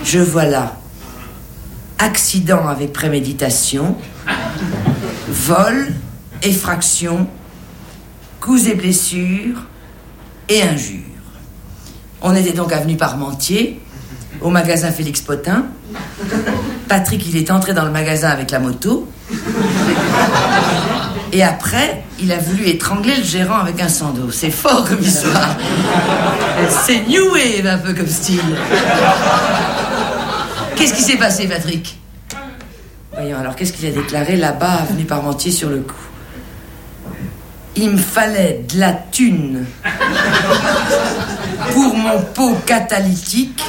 Je vois là accident avec préméditation, vol, effraction, coups et blessures et injures. On était donc avenue Parmentier, au magasin Félix Potin. Patrick, il est entré dans le magasin avec la moto. Et après, il a voulu étrangler le gérant avec un sando. C'est fort comme histoire. C'est New Wave, un peu comme style. Qu'est-ce qui s'est passé, Patrick? Voyons, alors, qu'est-ce qu'il a déclaré là-bas, avenue Parmentier, sur le coup? Il me fallait de la thune pour mon pot catalytique.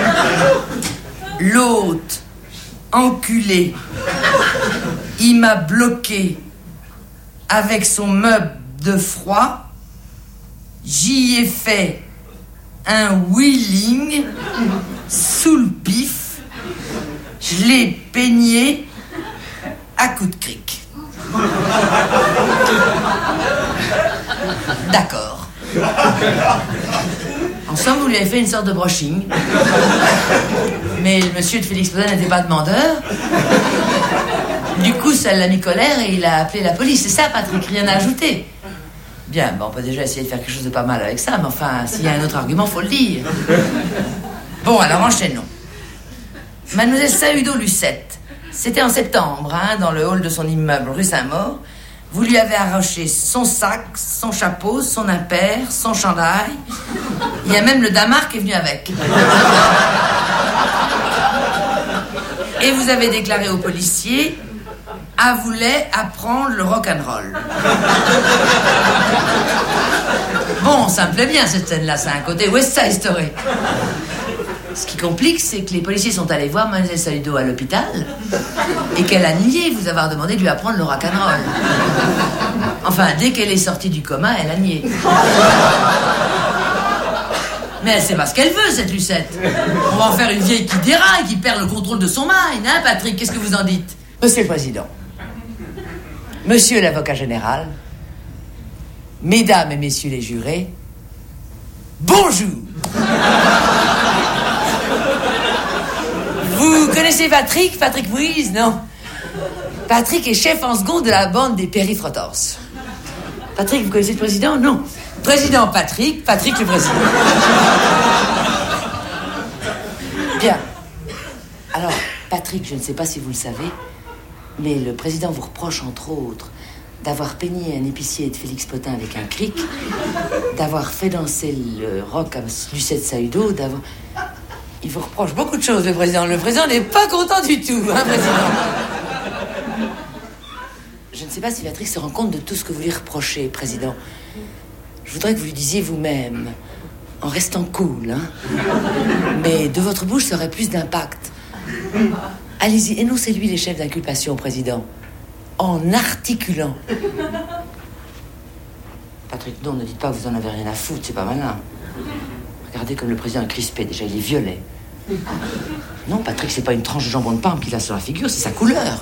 L'autre, enculé, il m'a bloqué avec son meuble de froid. J'y ai fait un wheeling sous le pif. Je l'ai peigné à coups de cric. D'accord. Ensemble, vous lui avez fait une sorte de brushing. Mais le monsieur de Félix Potin n'était pas demandeur. Du coup, ça l'a mis colère et il a appelé la police. C'est ça, Patrick, rien à ajouter. Bien, bon, on peut déjà essayer de faire quelque chose de pas mal avec ça, mais enfin, s'il y a un autre argument, faut le dire. Bon, alors enchaînons. Mademoiselle Sahudo-Lucette, c'était en septembre, hein, dans le hall de son immeuble rue Saint-Maur. Vous lui avez arraché son sac, son chapeau, son impair, son chandail. Il y a même le damar qui est venu avec. Et vous avez déclaré aux policiers: « voulait apprendre le rock'n'roll ». Bon, ça me plaît bien cette scène-là, c'est un côté West Side Story. Ce qui complique, c'est que les policiers sont allés voir Mademoiselle Sahudo à l'hôpital et qu'elle a nié vous avoir demandé de lui apprendre le rock'n'roll. Enfin, dès qu'elle est sortie du coma, elle a nié. Mais elle sait pas ce qu'elle veut, cette Lucette. On va en faire une vieille qui déraille, qui perd le contrôle de son mind, hein, Patrick? Qu'est-ce que vous en dites? Monsieur le Président, Monsieur l'avocat général, Mesdames et Messieurs les jurés, bonjour. Vous connaissez Patrick? Patrick Bouise, non? Patrick est chef en second de la bande des Périfrotors. Patrick, vous connaissez le président? Non. Président Patrick, Patrick le président. Bien. Alors, Patrick, je ne sais pas si vous le savez, mais le président vous reproche, entre autres, d'avoir peigné un épicier de Félix Potin avec un cric, d'avoir fait danser le rock à Lucette Sahudo, d'avoir... Il vous reproche beaucoup de choses, le président. Le président n'est pas content du tout, hein, président? Je ne sais pas si Patrick se rend compte de tout ce que vous lui reprochez, président. Je voudrais que vous lui disiez vous-même, en restant cool, hein. Mais de votre bouche, ça aurait plus d'impact. Allez-y, énoncez-lui les chefs d'inculpation, président. En articulant. Patrick, non, ne dites pas que vous en avez rien à foutre, c'est pas malin. Regardez comme le président est crispé, déjà, il est violet. Non, Patrick, c'est pas une tranche de jambon de pain qu'il a sur la figure, c'est sa couleur.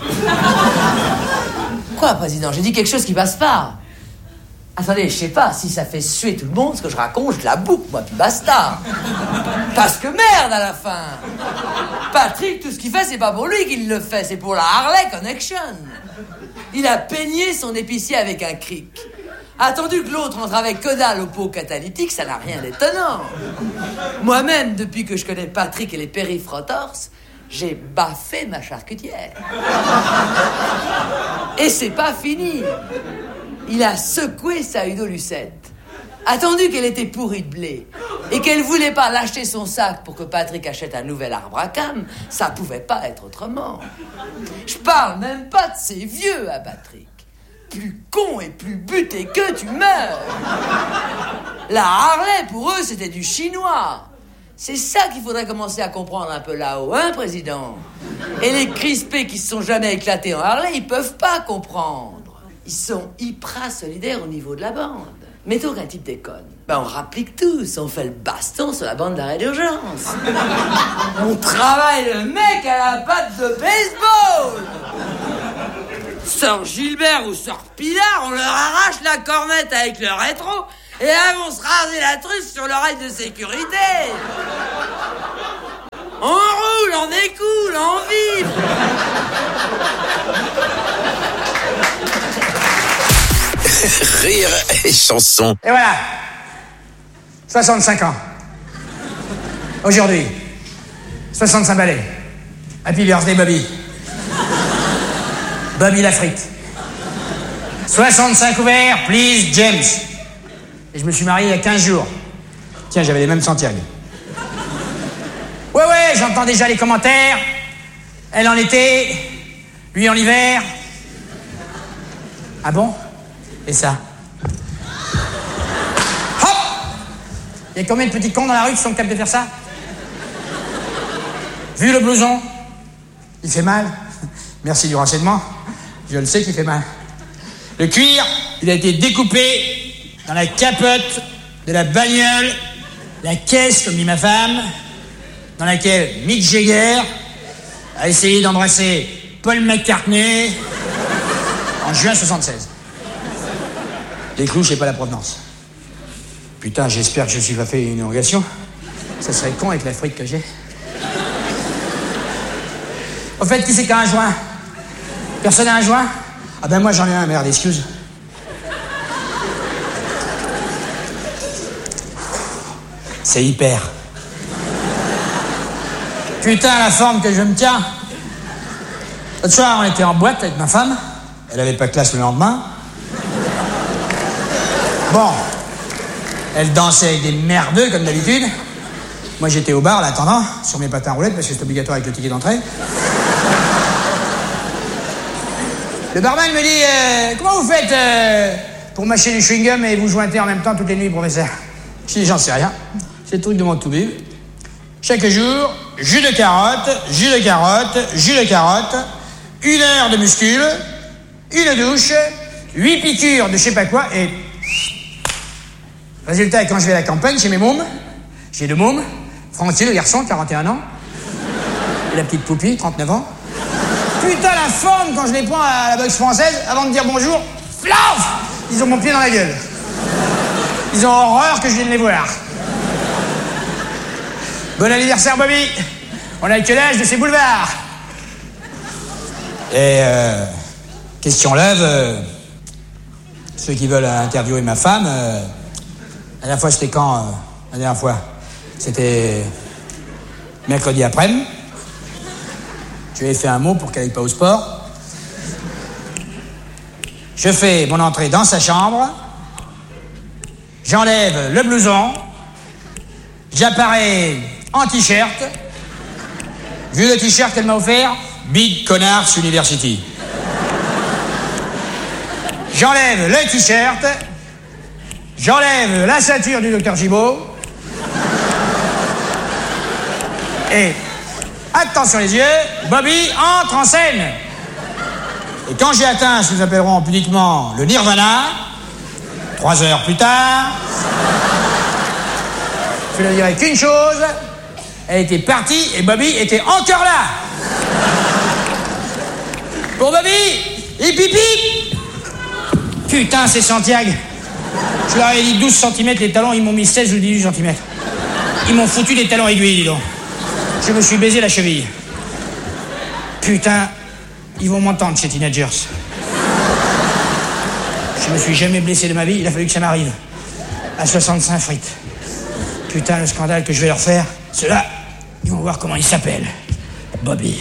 Quoi, président? J'ai dit quelque chose qui passe pas. Attendez, je sais pas, si ça fait suer tout le monde, ce que je raconte, je la boucle, moi, puis basta. Parce que merde, à la fin. Patrick, tout ce qu'il fait, c'est pas pour lui qu'il le fait, c'est pour la Harley Connection. Il a peigné son épicier avec un cric. Attendu que l'autre entre avec que dalle au pot catalytique, ça n'a rien d'étonnant. Moi-même, depuis que je connais Patrick et les Périfrotors, j'ai baffé ma charcutière. Et c'est pas fini. Il a secoué Sahudo-Lucette. Attendu qu'elle était pourrie de blé et qu'elle voulait pas lâcher son sac pour que Patrick achète un nouvel arbre à cam, ça pouvait pas être autrement. Je parle même pas de ces vieux à Patrick. Plus con et plus buté que tu meurs. La Harley, pour eux, c'était du chinois. C'est ça qu'il faudrait commencer à comprendre un peu là-haut, hein, président? Et les crispés qui se sont jamais éclatés en Harley, ils peuvent pas comprendre. Ils sont hyper solidaires au niveau de la bande. Mettons qu'un type déconne. Ben, on rapplique tous, on fait le baston sur la bande d'arrêt d'urgence. On travaille le mec à la patte de baseball. Sœur Gilbert ou Sœur Pilar, on leur arrache la cornette avec le rétro et elles vont se raser la truce sur l'oreille de sécurité. On roule Rire et chanson. Et voilà. 65 ans. Aujourd'hui. 65 balais. Happy birthday, Bobby. Bobby la frite. 65 ouverts, please, James. Et je me suis marié il y a 15 jours. Tiens, j'avais les mêmes Santiago. Ouais, j'entends déjà les commentaires. Elle en été, lui en hiver. Ah bon? Et ça? Hop! Il y a combien de petits cons dans la rue qui sont capables de faire ça? Vu le blouson? Il fait mal? Merci du renseignement. Je le sais qu'il fait mal. Le cuir, il a été découpé dans la capote de la bagnole, la caisse, comme dit ma femme, dans laquelle Mick Jagger a essayé d'embrasser Paul McCartney en juin 76. Les clous, je sais pas la provenance. Putain, j'espère que je suis pas fait une érogation. Ça serait con avec la frite que j'ai. Au fait, qui c'est qui a un joint? Personne n'a un joint? Ah ben moi j'en ai un, merde, excuse. C'est hyper. Putain, la forme que je me tiens. L'autre soir, on était en boîte avec ma femme. Elle avait pas classe le lendemain. Bon. Elle dansait avec des merdeux, comme d'habitude. Moi, j'étais au bar, là, attendant, sur mes patins à roulettes, parce que c'est obligatoire avec le ticket d'entrée. Le barman me dit, comment vous faites pour mâcher du chewing-gum et vous jointer en même temps toutes les nuits, professeur? Je dis, j'en sais rien. C'est le truc de mon toubib. Chaque jour, jus de carotte, 1 heure de muscule, une douche, 8 piqûres de je sais pas quoi, et... Résultat, quand je vais à la campagne, chez mes mômes, j'ai 2 mômes, Francky, le garçon, 41 ans, et la petite Poupie, 39 ans. Putain, la forme, quand je les prends à la boxe française, avant de dire bonjour, flaf! Ils ont mon pied dans la gueule. Ils ont horreur que je vienne les voir. Bon anniversaire, Bobby. On a que l'âge de ces boulevards. Et question lève, ceux qui veulent interviewer ma femme, la dernière fois c'était quand la dernière fois c'était mercredi après-midi. Je lui ai fait un mot pour qu'elle aille pas au sport. Je fais mon entrée dans sa chambre. J'enlève le blouson. J'apparais en t-shirt. Vu le t-shirt qu'elle m'a offert, Big Connars University. J'enlève le t-shirt. J'enlève la ceinture du docteur Gibault. Et, attention les yeux, Bobby entre en scène. Et quand j'ai atteint ce que nous appellerons pudiquement le nirvana, 3 heures plus tard, je ne dirais qu'une chose, elle était partie et Bobby était encore là. Pour Bobby, hip hip hip. Putain, c'est Santiago. Je leur ai dit 12 cm, les talons, ils m'ont mis 16 ou 18 cm. Ils m'ont foutu des talons aiguilles, dis donc. Je me suis baisé la cheville. Putain, ils vont m'entendre, ces teenagers. Je me suis jamais blessé de ma vie, il a fallu que ça m'arrive. À 65 frites. Putain, le scandale que je vais leur faire, ceux-là, ils vont voir comment ils s'appellent. Bobby.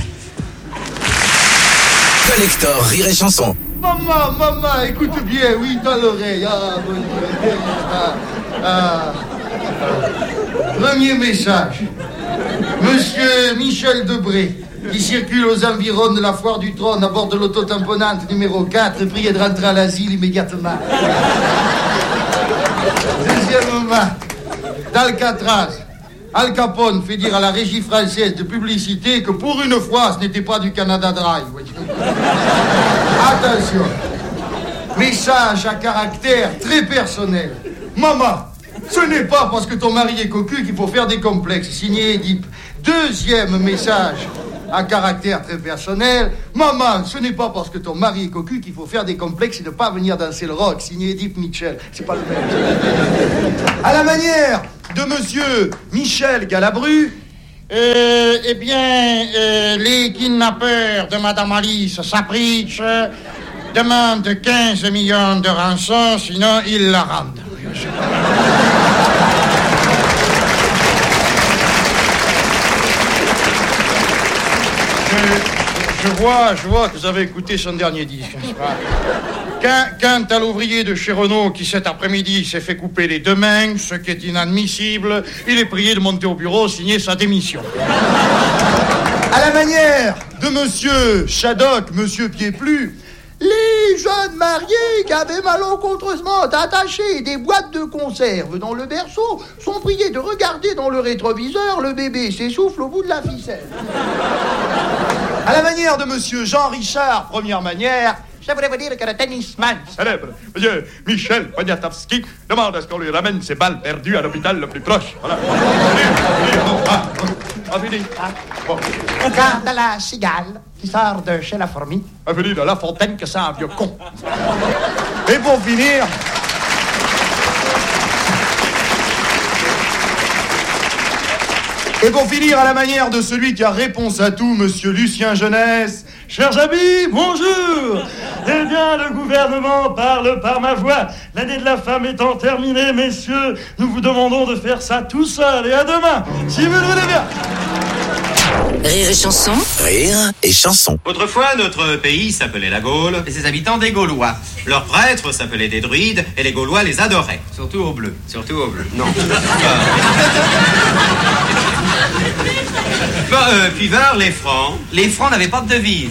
Collector Rire et Chanson. Maman, écoute bien, oui, dans l'oreille. Premier message. Monsieur Michel Debré, qui circule aux environs de la foire du trône à bord de l'auto-tamponnante numéro 4, priez de rentrer à l'asile immédiatement. Deuxièmement, d'Alcatraz, Al Capone fait dire à la régie française de publicité que pour une fois, ce n'était pas du Canada Dry. Attention, message à caractère très personnel. Maman, ce n'est pas parce que ton mari est cocu qu'il faut faire des complexes. Signé Édipe. Deuxième message à caractère très personnel. Maman, ce n'est pas parce que ton mari est cocu qu'il faut faire des complexes et ne pas venir danser le rock. Signé Édipe Mitchell. C'est pas le même. À la manière de monsieur Michel Galabru, Les kidnappeurs de Madame Alice Sapritch demandent 15 millions de rançon, sinon ils la rendent. Je vois que vous avez écouté son dernier disque, n'est-ce pas? Quant à l'ouvrier de chez Renault qui cet après-midi s'est fait couper les 2 mains, ce qui est inadmissible, il est prié de monter au bureau signer sa démission. À la manière de monsieur Shaddock, monsieur Pied-Plu, les jeunes mariés qui avaient malencontreusement attaché des boîtes de conserve dans le berceau sont priés de regarder dans le rétroviseur, le bébé s'essouffle au bout de la ficelle. À la manière de monsieur Jean-Richard, première manière, je voulais vous dire que le tennisman célèbre, monsieur Michel Poniatowski, demande à ce qu'on lui ramène ses balles perdues à l'hôpital le plus proche. Voilà. Bon. On garde la cigale qui sort de chez la fourmi. On veut dire de La Fontaine que c'est un vieux con. Et pour finir... Et pour finir, à la manière de celui qui a réponse à tout, monsieur Lucien Jeunesse. Chers amis, bonjour. Eh bien, le gouvernement parle par ma voix. L'année de la femme étant terminée, messieurs, nous vous demandons de faire ça tout seul. Et à demain, si vous le voulez bien. Rire et chanson. Rire et chanson. Autrefois, notre pays s'appelait la Gaule et ses habitants des Gaulois. Leurs prêtres s'appelaient des druides et les Gaulois les adoraient. Surtout au bleu. Surtout au bleu. Non. Puis vinrent les Francs. Les Francs n'avaient pas de devise.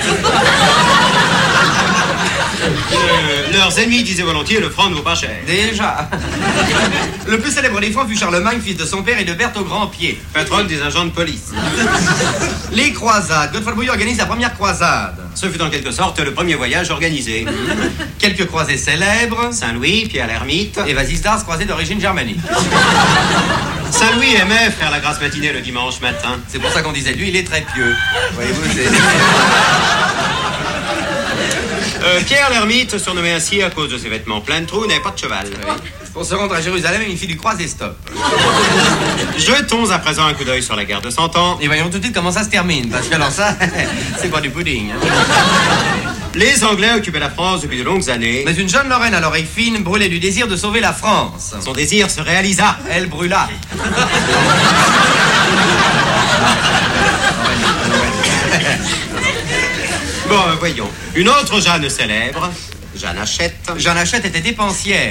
Leurs ennemis disaient volontiers le franc ne vaut pas cher. Déjà. Le plus célèbre des Francs fut Charlemagne, fils de son père et de Berthe au Grand-Pied, patronne des agents de police. Les croisades. Godefroy Bouillon organise la première croisade. Ce fut en quelque sorte le premier voyage organisé. Quelques croisés célèbres, Saint-Louis, Pierre l'Ermite et Vasistas, croisés d'origine germanique. Saint-Louis aimait faire la grasse matinée le dimanche matin. C'est pour ça qu'on disait, lui, il est très pieux. Voyez-vous, c'est... Pierre l'Ermite, surnommé ainsi à cause de ses vêtements pleins de trous, n'avait pas de cheval. Oui. Pour se rendre à Jérusalem, il fit du croisé-stop. Jetons à présent un coup d'œil sur la guerre de 100 ans. Et voyons tout de suite comment ça se termine, parce que alors ça, c'est pas du pudding. Hein. Les Anglais occupaient la France depuis de longues années. Mais une jeune Lorraine à l'oreille fine brûlait du désir de sauver la France. Son désir se réalisa. Elle brûla. Bon, voyons. Une autre Jeanne célèbre, Jeanne Hachette. Jeanne Hachette était dépensière.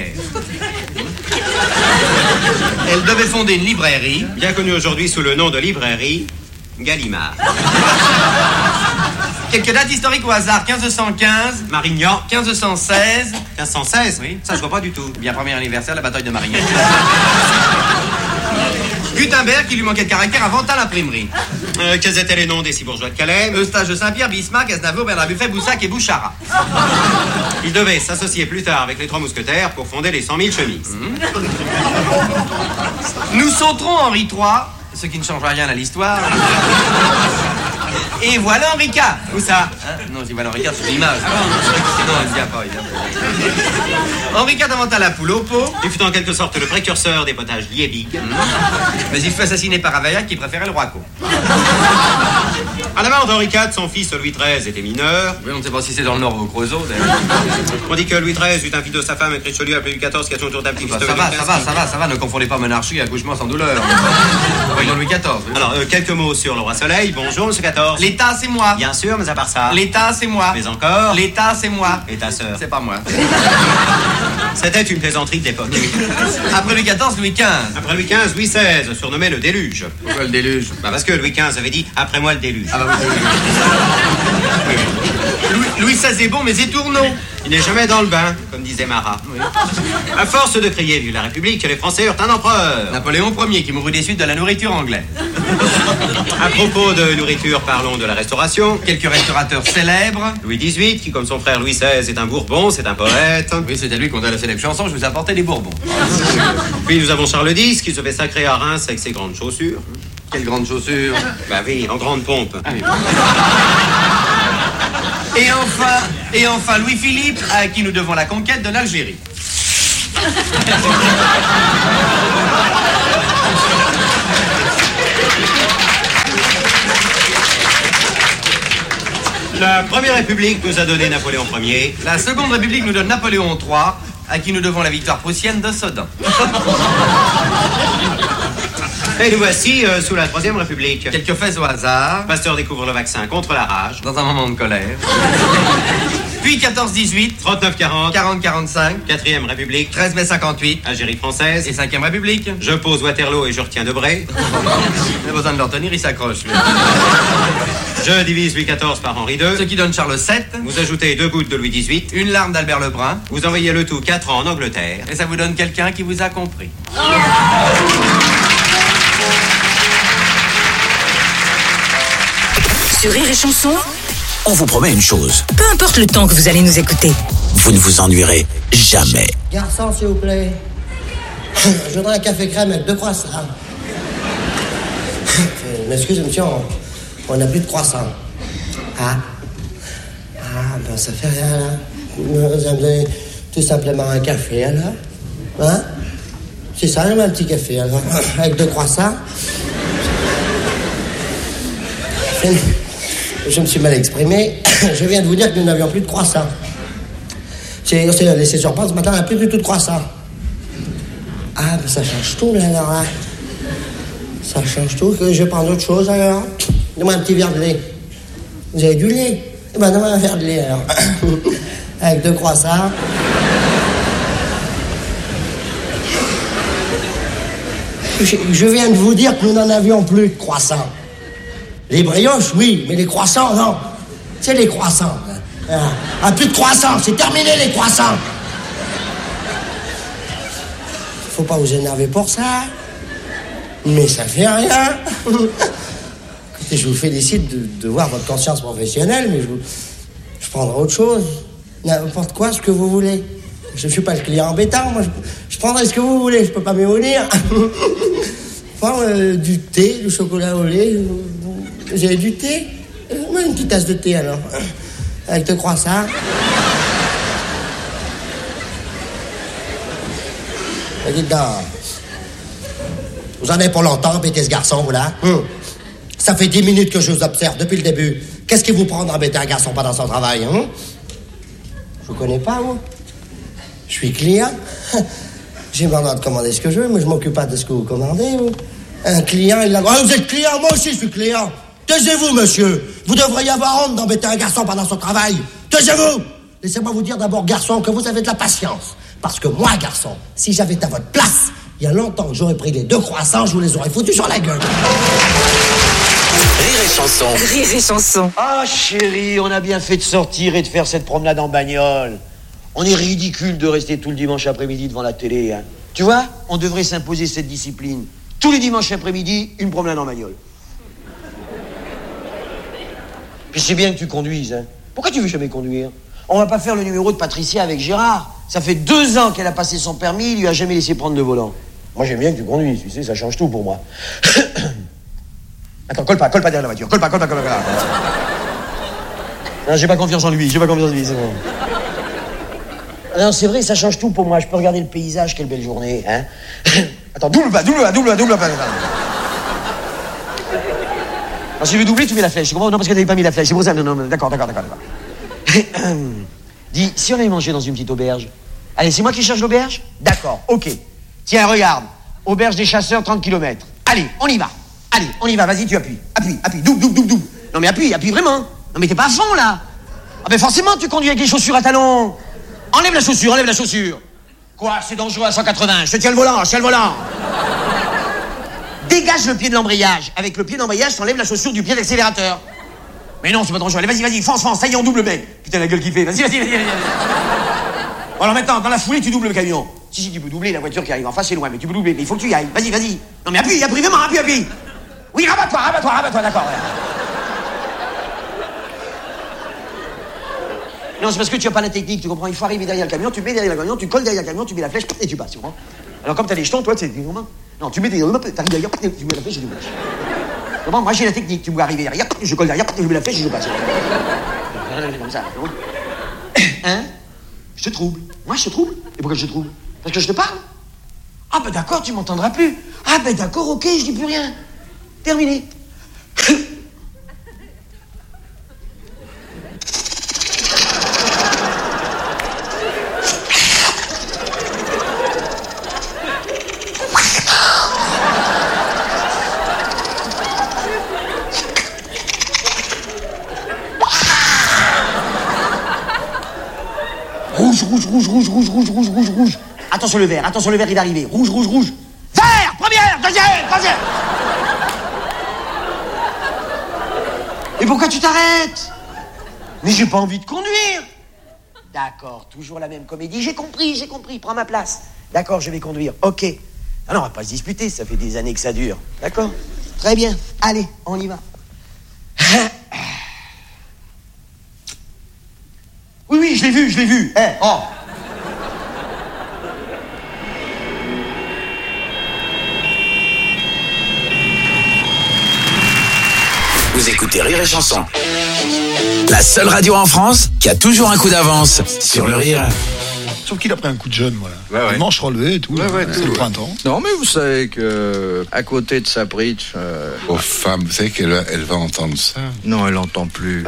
Elle devait fonder une librairie, bien connue aujourd'hui sous le nom de librairie Gallimard. Quelques dates historiques au hasard. 1515, Marignan. 1516. 1516 oui, ça je vois pas du tout. Bien, premier anniversaire, la bataille de Marignan. Gutenberg, qui lui manquait de caractère, inventa l'imprimerie. Quels étaient les noms des 6 bourgeois de Calais? Eustache de Saint-Pierre, Bismarck, Aznavour, Bernard Buffet, Boussac et Bouchara. Ils devaient s'associer plus tard avec les 3 mousquetaires pour fonder les 100 000 chemises. Nous sauterons Henri III, ce qui ne change rien à l'histoire. Et voilà Henri IV. Où ça hein? Non, je dis voilà Henri IV, c'est l'image. Non, il n'y a pas. Henri IV inventa la poule au pot. Il fut en quelque sorte le précurseur des potages Liebig. Mais il fut assassiné par Ravaillac qui préférait le Roico. À la mort d'Henri IV, son fils Louis XIII était mineur. Oui, on ne sait pas si c'est dans le Nord ou au Creusot, d'ailleurs. On dit que Louis XIII eut un fils de sa femme, Richelieu, appelé Louis XIV, qui a son tour d'applique. Ça va, ne confondez pas monarchie et accouchement sans douleur. Voyons Louis XIV. Oui. Alors, quelques mots sur le roi Soleil. Bonjour, monsieur XIV. L'État, c'est moi. Bien sûr, mais à part ça. L'État, c'est moi. Mais encore. L'État, c'est moi. Et ta sœur. C'est pas moi. C'était une plaisanterie de l'époque. Après Louis XIV, Louis XV. Après Louis XV, Louis XVI, surnommé le déluge. Pourquoi le déluge? Bah parce que Louis XV avait dit « Après moi le déluge ». Ah bah oui. Louis XVI est bon, mais étourneau. Il n'est jamais dans le bain, comme disait Marat. Oui. À force de crier « Vive la République », les Français eurent un empereur. Napoléon Ier, qui mourut des suites de la nourriture anglaise. À propos de nourriture, parlons de la Restauration. Quelques restaurateurs célèbres. Louis XVIII, qui comme son frère Louis XVI est un Bourbon, c'est un poète. Oui, c'est à lui qu'on a la célèbre chanson « Je vous apportais des Bourbons ». Puis nous avons Charles X, qui se fait sacrer à Reims avec ses grandes chaussures. Quelles grandes chaussures? Bah oui, en grande pompe. Ah oui. Et enfin Louis-Philippe, à qui nous devons la conquête de l'Algérie. La Première République nous a donné Napoléon Ier. La Seconde République nous donne Napoléon III, à qui nous devons la victoire prussienne de Sedan. Et nous voici sous la Troisième République. Quelques faits au hasard, Pasteur découvre le vaccin contre la rage. dans un moment de colère. Puis 14-18, 39-40. 40-45, 4e République. 13 mai 58, Algérie française. et 5e République. Je pose Waterloo et je retiens Debré. On a besoin de leur tenir, il s'accroche. lui. Je divise Louis XIV par Henri Ce II. qui donne Charles VII, Vous ajoutez 2 gouttes de Louis XVIII. une larme d'Albert Lebrun, Vous envoyez le tout 4 ans en Angleterre. et ça vous donne quelqu'un qui vous a compris. Sur Rire et Chanson, On vous promet une chose, peu importe le temps que vous allez nous écouter. vous ne vous ennuierez jamais. Garçon, s'il vous plaît. Je voudrais un café crème avec 2 croissants. Excusez, monsieur, on n'a plus de croissants. Ah, ben ça fait rien, là. Vous allez me donner tout simplement un café, alors. Hein? C'est ça, un petit café, alors. Avec 2 croissants. Je me suis mal exprimé. Je viens de vous dire que nous n'avions plus de croissants. On s'est laissé surprendre, ce matin, on n'a plus du tout de croissants. Ah, ben ça change tout, là, alors, là. Ça change tout, que je vais prendre autre chose, alors. Donne-moi un petit verre de lait. Vous avez du lait? Eh ben, donne-moi un verre de lait, alors. Avec 2 croissants. Je viens de vous dire que nous n'en avions plus de croissants. Les brioches, oui, mais les croissants, non. C'est les croissants. Ah, plus de croissants, c'est terminé les croissants. Faut pas vous énerver pour ça. Mais ça fait rien. Écoutez, je vous félicite de voir votre conscience professionnelle, mais je prendrai autre chose. N'importe quoi, ce que vous voulez. Je ne suis pas le client embêtant, moi je prendrai ce que vous voulez, je peux pas m'émoulir. Du thé, du chocolat au lait. Vous avez du thé? Moi, une petite tasse de thé alors. Avec 2 croissants. Dites donc. Vous en avez pour longtemps, pété ce garçon, vous là? Ça fait 10 minutes que je vous observe depuis le début. Qu'est-ce qui vous prend d'embêter un garçon pendant son travail, hein? Je vous connais pas, vous? Je suis client. J'ai le droit de commander ce que je veux, mais je m'occupe pas de ce que vous commandez, vous. Un client, il a... Ah, vous êtes client, moi aussi je suis client. Taisez-vous, monsieur. Vous devriez avoir honte d'embêter un garçon pendant son travail. Taisez-vous. Laissez-moi vous dire d'abord, garçon, que vous avez de la patience. Parce que moi, garçon, si j'avais été à votre place, il y a longtemps que j'aurais pris les 2 croissants, je vous les aurais foutus sur la gueule. Rire et Chanson. Rire et Chanson. Ah chérie, on a bien fait de sortir et de faire cette promenade en bagnole. On est ridicule de rester tout le dimanche après-midi devant la télé, hein. Tu vois, on devrait s'imposer cette discipline. Tous les dimanches après-midi, une promenade en bagnole. Puis c'est bien que tu conduises, hein. Pourquoi tu veux jamais conduire? On va pas faire le numéro de Patricia avec Gérard. Ça fait 2 ans qu'elle a passé son permis, il lui a jamais laissé prendre de volant. Moi j'aime bien que tu conduises, tu sais, ça change tout pour moi. Attends, colle pas derrière la voiture, colle pas. Non, j'ai pas confiance en lui, c'est bon. Non, c'est vrai, ça change tout pour moi. Je peux regarder le paysage, quelle belle journée, hein. Attends, double pas. Alors, si tu veux doubler, tu mets la flèche. Tu comprends? Non, parce que t'avais pas mis la flèche. C'est pour ça. Non, d'accord. Dis, si on allait manger dans une petite auberge. Allez, c'est moi qui cherche l'auberge? D'accord, ok. Tiens, regarde. Auberge des chasseurs, 30 km. Allez, on y va. Vas-y, tu appuies. Appuie. Double. Non, mais appuie vraiment. Non, mais t'es pas à fond, là. Ah, ben forcément, tu conduis avec les chaussures à talons. Enlève la chaussure. Quoi, c'est dangereux à 180. Je te tiens le volant. Dégage le pied de l'embrayage. Avec le pied d'embrayage, t'enlèves la chaussure du pied d'accélérateur. Mais non, c'est pas dangereux. Allez, vas-y, fonce. Ça y est, on double, mec. Putain, la gueule qui fait. Vas-y. Bon, alors maintenant, dans la foulée, tu doubles le camion. Si, tu peux doubler la voiture qui arrive en face, c'est loin, mais tu peux doubler. Mais il faut que tu y ailles. Vas-y. Non, mais appuie, vraiment, appuie. Oui, rabat-toi, d'accord. Non, c'est parce que tu n'as pas la technique, tu comprends? Il faut arriver derrière le camion, tu mets derrière le camion, tu colles derrière le camion, tu mets la flèche et tu passes, tu comprends? Alors comme t'as les jetons, toi, tu sais, non, tu mets t'arrives derrière, tu mets la flèche et tu passes. Tu comprends? Moi j'ai la technique, tu me vois arriver derrière, je colle derrière, je mets la flèche et je passe. Comme ça, tu vois? Hein? Je te trouble. Moi je te trouble? Et pourquoi je te trouble? Parce que je te parle? Ah ben d'accord, tu m'entendras plus. Ah ben d'accord, ok, je dis plus rien. Terminé. rouge. Attention le vert, il va arriver. Rouge. Vert, première, deuxième. Et pourquoi tu t'arrêtes? Mais j'ai pas envie de conduire. D'accord, toujours la même comédie. J'ai compris, prends ma place. D'accord, je vais conduire, ok. Ah non, on va pas se disputer, ça fait des années que ça dure. D'accord? Très bien, allez, on y va. Oui, je l'ai vu. Vous écoutez Rire et Chanson. La seule radio en France qui a toujours un coup d'avance sur le rire. Sauf qu'il a pris un coup de jeune, voilà. Ouais. Les manches relevées et tout. C'est le printemps. Non, mais vous savez que à côté de sa bridge... Aux femmes, vous savez qu'elle va entendre ça? Non, elle n'entend plus.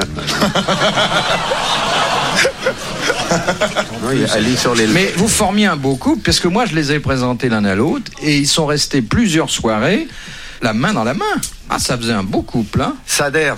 Elle lit sur les... Mais vous formiez un beau couple, parce que moi, je les ai présentés l'un à l'autre, et ils sont restés plusieurs soirées, la main dans la main. Ah, ça faisait un beau couple, hein. Ça adhère.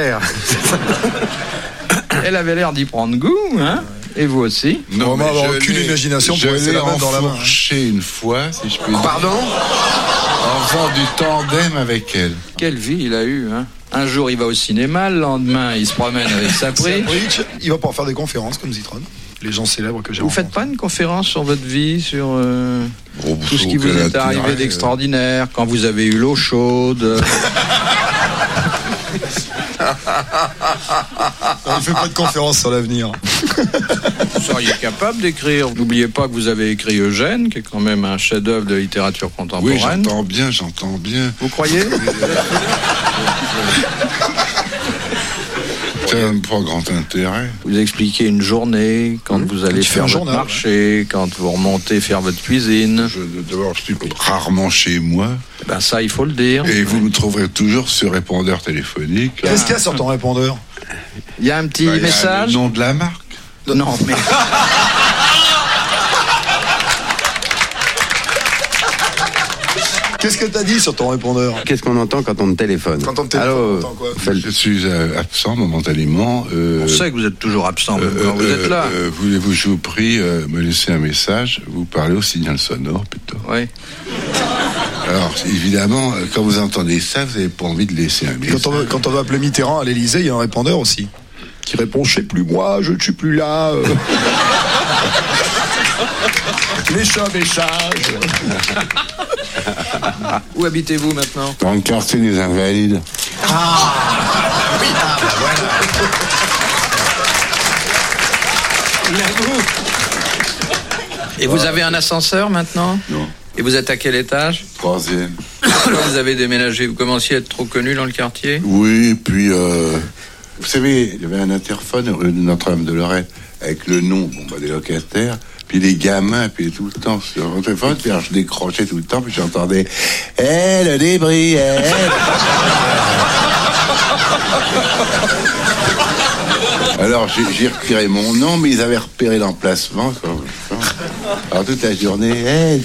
Elle avait l'air d'y prendre goût, hein. Et vous aussi? Non, mais avoir aucune imagination pour rester la main dans la main. Je l'ai enfourché une fois, si je puis dire. Pardon? En faisant du tandem avec elle. Quelle vie il a eu, hein. Un jour, il va au cinéma, le lendemain, il se promène avec sa bridge. Il va pouvoir faire des conférences comme Zitron. Les gens célèbres que j'ai Vous faites pas une conférence sur votre vie, sur tout ce qui vous est arrivé d'extraordinaire, quand vous avez eu l'eau chaude? Il fait pas de conférence sur l'avenir. Vous seriez capable d'écrire. N'oubliez pas que vous avez écrit Eugène, qui est quand même un chef-d'œuvre de littérature contemporaine. Oui, j'entends bien. Vous croyez? Ça n'a pas grand intérêt. Vous expliquez une journée, quand vous allez faire votre marché, quand vous remontez faire votre cuisine. D'abord, je suis rarement chez moi. Ben ça, il faut le dire. Et vous me trouverez toujours sur répondeur téléphonique. Qu'est-ce qu'il y a sur ton répondeur? Il y a un petit message. Le nom de la marque. Non, mais... Qu'est-ce que t'as dit sur ton répondeur? Qu'est-ce qu'on entend quand on téléphone? Quand on téléphone, on entend quoi? Je suis absent momentanément. On sait que vous êtes toujours absent quand vous êtes là. Voulez-vous, je vous prie, me laisser un message? Vous parlez au signal sonore, plutôt. Oui. Alors, évidemment, quand vous entendez ça, vous n'avez pas envie de laisser un message. Quand on va appeler Mitterrand à l'Élysée, il y a un répondeur aussi qui répond: je sais plus moi, je ne suis plus là. Message. Où habitez-vous maintenant? Dans le quartier des Invalides. Oui, voilà. Et vous avez un ascenseur maintenant? Non. Et vous êtes à quel étage? 3e. Vous avez déménagé, vous commenciez à être trop connu dans le quartier? Oui, et puis, vous savez, il y avait un interphone rue de Notre-Dame-de-Lorette avec le nom des locataires. Puis les gamins, puis tout le temps sur le téléphone, puis alors je décrochais tout le temps, puis j'entendais « le débris, Alors j'ai retiré mon nom, mais ils avaient repéré l'emplacement. Alors toute la journée,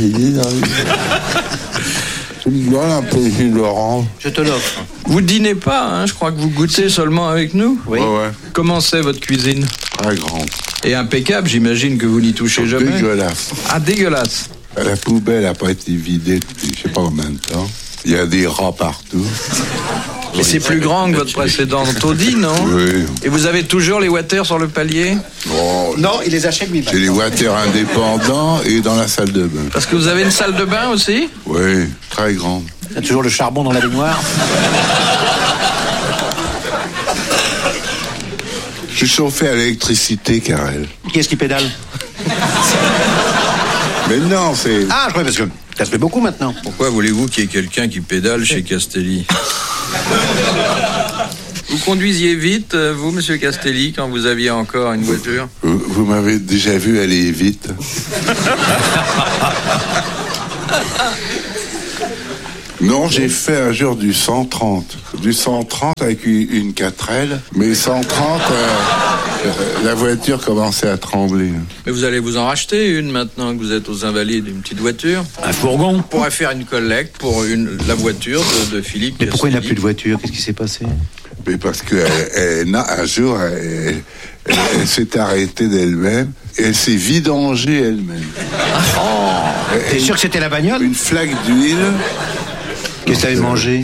un peu de Laurent. Je te l'offre. Vous dînez pas, hein? Je crois que vous goûtez seulement avec nous. Oui. Ouais. Comment c'est votre cuisine? Très grande. Et impeccable, j'imagine que vous n'y touchez jamais. Dégueulasse. Ah, dégueulasse. La poubelle n'a pas été vidée depuis je sais pas combien de temps. Il y a des rats partout. Mais c'est plus grand que votre précédent taudis, non? Oui. Et vous avez toujours les water sur le palier? Oh, non, il les achète lui. J'ai les water indépendants et dans la salle de bain. Parce que vous avez une salle de bain aussi? Oui, très grande. Il y a toujours le charbon dans la baignoire. Je suis chauffé à l'électricité, Karel. Qui est-ce qui pédale? Mais non, c'est... Ah, je crois parce que ça se fait beaucoup maintenant. Pourquoi voulez-vous qu'il y ait quelqu'un qui pédale chez Castelli? Vous conduisiez vite, vous, monsieur Castelli, quand vous aviez encore une voiture? Vous m'avez déjà vu aller vite. Non, j'ai fait un jour du 130. Du 130 avec une 4L. Mais 130, la voiture commençait à trembler. Mais vous allez vous en racheter une maintenant que vous êtes aux Invalides, une petite voiture? Un fourgon? On pourrait faire une collecte pour la voiture de Philippe Castelli. Mais pourquoi il n'a plus de voiture? Qu'est-ce qui s'est passé? Mais parce que un jour, Elle s'est arrêtée d'elle-même et elle s'est vidangée elle-même. T'es sûr que c'était la bagnole? Une flaque d'huile. Qu'est-ce que t'avais mangé?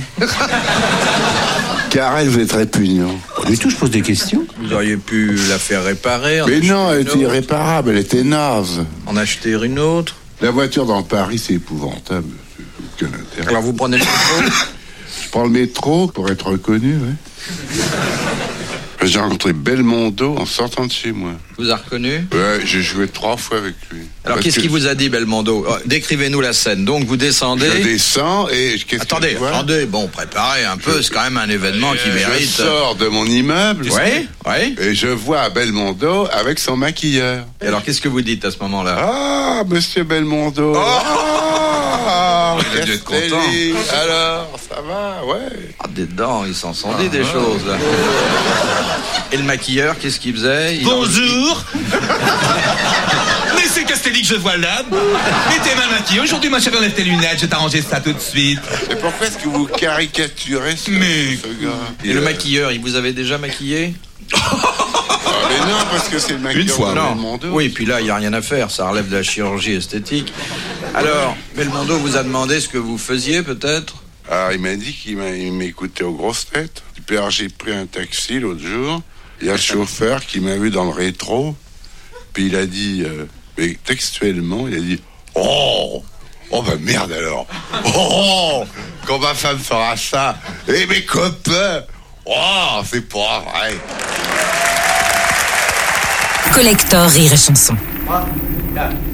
Car elle voulait être répugnant. Pas du tout, je pose des questions. Vous auriez pu la faire réparer. Mais non, elle était irréparable, elle était naze. En acheter une autre. La voiture dans Paris, c'est épouvantable. Aucun intérêt. Alors vous prenez le métro? Je prends le métro pour être reconnu, oui. J'ai rencontré Belmondo en sortant de chez moi. Vous a reconnu? Ouais, j'ai joué 3 fois avec lui. Alors qu'est-ce qu'il vous a dit, Belmondo? Décrivez-nous la scène. Donc vous descendez. Je descends et attendez, bon, préparez un peu. C'est quand même un événement qui mérite. Je sors de mon immeuble. Oui. Et je vois Belmondo avec son maquilleur. Et alors qu'est-ce que vous dites à ce moment-là? Ah, Monsieur Belmondo. Il a dû être content. Alors, ça va, ouais. Ah, dedans, ils s'en sont dit des choses, là. Et le maquilleur, qu'est-ce qu'il faisait? Bonjour. Mais c'est Castelli que je vois là. Mais t'es mal maquillé. Aujourd'hui, ma chérie, enlève tes lunettes. Je vais t'arranger ça tout de suite. Et pourquoi est-ce que vous caricaturez ce gars? Et le maquilleur, il vous avait déjà maquillé? Mais non, parce que c'est le maquilleur. Une fois, de non. Belmondo. Oui, puis là, il n'y a rien à faire. Ça relève de la chirurgie esthétique. Alors, Belmondo vous a demandé ce que vous faisiez, peut-être? Ah, il m'a dit qu'il m'écoutait aux grosses têtes. Puis alors, j'ai pris un taxi l'autre jour. Il y a le chauffeur qui m'a vu dans le rétro. Puis il a dit, mais textuellement, il a dit « Oh bah merde alors. Oh, quand ma femme fera ça. Et mes copains. Oh, c'est pas vrai. » Collector Rire et Chanson.